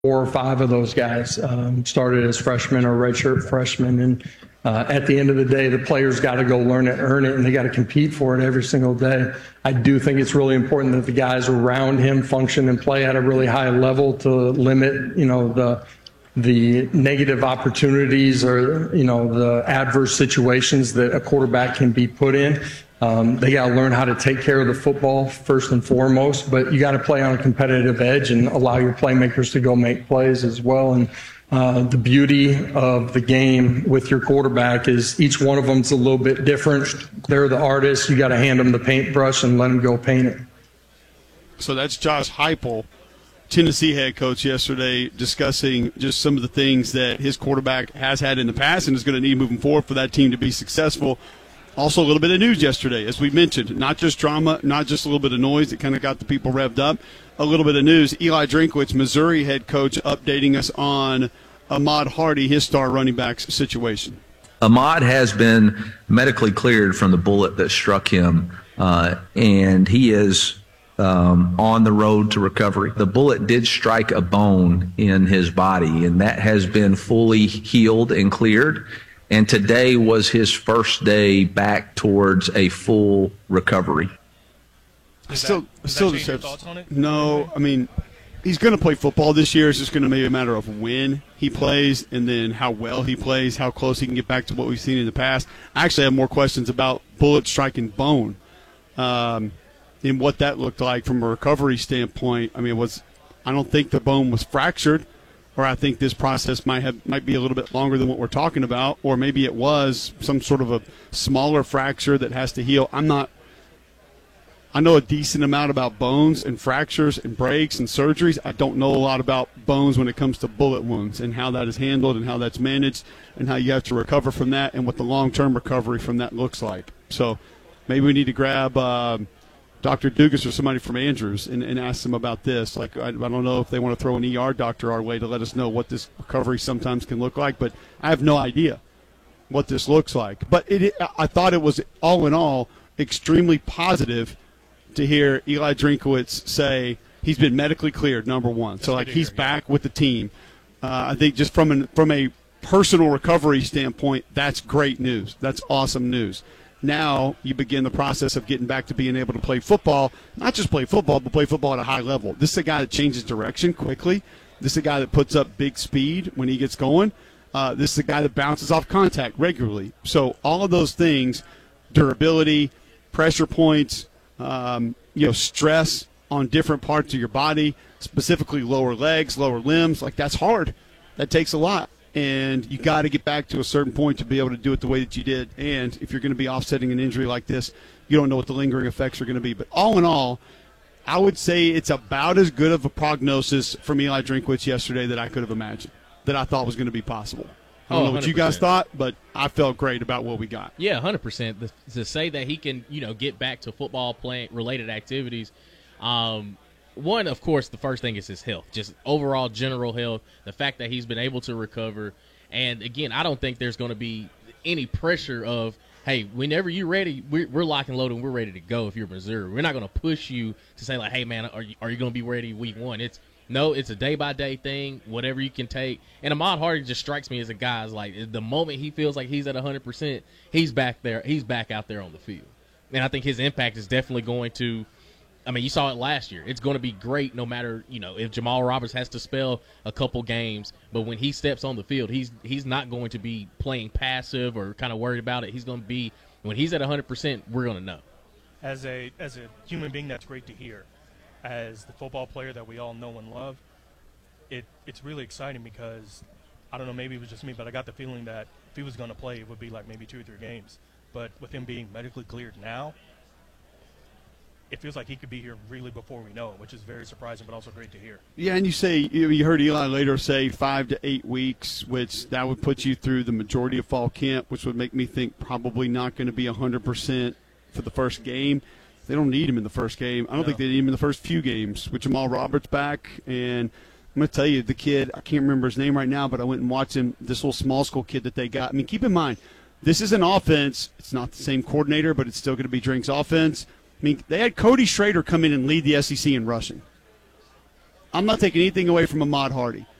4 or 5 of those guys started as freshmen or redshirt freshmen. And at the end of the day, the players got to go learn it, earn it, and they got to compete for it every single day. I do think it's really important that the guys around him function and play at a really high level to limit, the negative opportunities or, the adverse situations that a quarterback can be put in. They got to learn how to take care of the football first and foremost, but you got to play on a competitive edge and allow your playmakers to go make plays as well. And the beauty of the game with your quarterback is each one of them's a little bit different. They're the artists. You got to hand them the paintbrush and let them go paint it. So that's Josh Heupel, Tennessee head coach, yesterday discussing just some of the things that his quarterback has had in the past and is going to need moving forward for that team to be successful. Also a little bit of news yesterday, as we mentioned, not just drama, not just a little bit of noise that kind of got the people revved up. A little bit of news. Eli Drinkwitz, Missouri head coach, updating us on Ahmad Hardy, his star running back's situation. Ahmad has been medically cleared from the bullet that struck him, and he is on the road to recovery. The bullet did strike a bone in his body, and that has been fully healed and cleared. And today was his first day back towards a full recovery. Still, thoughts on it? No, I mean, he's going to play football this year. It's just going to be a matter of when he plays and then how well he plays, how close he can get back to what we've seen in the past. I actually have more questions about bullet striking bone and what that looked like from a recovery standpoint. I mean, I don't think the bone was fractured, or I think this process might be a little bit longer than what we're talking about, or maybe it was some sort of a smaller fracture that has to heal. I know a decent amount about bones and fractures and breaks and surgeries. I don't know a lot about bones when it comes to bullet wounds and how that is handled and how that's managed and how you have to recover from that and what the long-term recovery from that looks like. So maybe we need to grab Dr. Dugas or somebody from Andrews and ask them about this. Like, I don't know if they want to throw an ER doctor our way to let us know what this recovery sometimes can look like, but I have no idea what this looks like. But I thought it was, all in all, extremely positive to hear Eli Drinkwitz say he's been medically cleared, number one. So, like, he's back with the team. I think just from a personal recovery standpoint, that's great news. That's awesome news. Now you begin the process of getting back to being able to play football, not just play football, but play football at a high level. This is a guy that changes direction quickly. This is a guy that puts up big speed when he gets going. This is a guy that bounces off contact regularly. So all of those things, durability, pressure points, stress on different parts of your body, specifically lower legs, lower limbs, like that's hard. That takes a lot. And you got to get back to a certain point to be able to do it the way that you did. And if you're going to be offsetting an injury like this, you don't know what the lingering effects are going to be. But all in all, I would say it's about as good of a prognosis from Eli Drinkwitz yesterday that I could have imagined, that I thought was going to be possible. I don't know what you guys thought, but I felt great about what we got. Yeah, 100%. To say that he can, get back to football playing related activities, one, of course, the first thing is his health, just overall general health, the fact that he's been able to recover. And, again, I don't think there's going to be any pressure of, hey, whenever you're ready, we're lock and loaded and we're ready to go if you're Missouri. We're not going to push you to say, like, hey, man, are you going to be ready week one? It's a day-by-day thing, whatever you can take. And Ahmad Hardy just strikes me as a guy, like, the moment he feels like he's at 100%, he's back there. He's back out there on the field. And I think his impact is definitely going to – I mean, you saw it last year. It's going to be great no matter, if Jamal Roberts has to spell a couple games. But when he steps on the field, he's not going to be playing passive or kind of worried about it. He's going to be – when he's at 100%, we're going to know. As a human being, that's great to hear. As the football player that we all know and love, it's really exciting because, I don't know, maybe it was just me, but I got the feeling that if he was going to play, it would be like maybe 2 or 3 games. But with him being medically cleared now, it feels like he could be here really before we know it, which is very surprising but also great to hear. Yeah, and you heard Eli later say 5 to 8 weeks, which that would put you through the majority of fall camp, which would make me think probably not going to be 100% for the first game. They don't need him in the first game. I don't think they need him in the first few games with Jamal Roberts back. And I'm going to tell you, the kid, I can't remember his name right now, but I went and watched him, this little small school kid that they got. I mean, keep in mind, this is an offense. It's not the same coordinator, but it's still going to be Drink's offense. I mean, they had Cody Schrader come in and lead the SEC in rushing. I'm not taking anything away from Ahmad Hardy.